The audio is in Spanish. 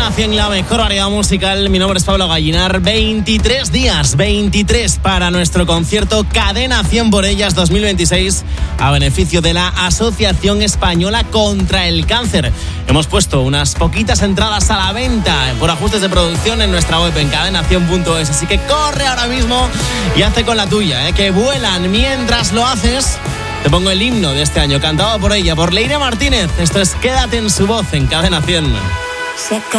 Cadena 100, la mejor variedad musical. Mi nombre es Pablo Gallinar. 23 días, 23 para nuestro concierto Cadena 100 por ellas 2026 a beneficio de la Asociación Española contra el Cáncer. Hemos puesto unas poquitas entradas a la venta por ajustes de producción en nuestra web en cadena100.es. Así que corre ahora mismo y hazte con la tuya, que vuelan. Mientras lo haces, te pongo el himno de este año, cantado por ella, por Leire Martínez. Esto es Quédate en su voz en Cadena 100.